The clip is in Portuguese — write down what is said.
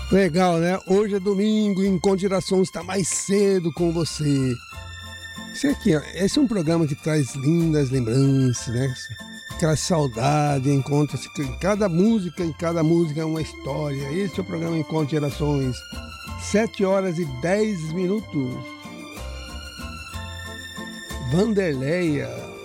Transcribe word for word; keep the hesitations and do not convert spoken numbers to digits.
Legal, né? Hoje é domingo e Encontro Gerações está mais cedo com você. Esse aqui, ó, esse é um programa que traz lindas lembranças, né? Traz saudade, encontra em cada música, em cada música é uma história. Esse é o programa Encontro Gerações. Sete horas e dez minutos. Vanderleia.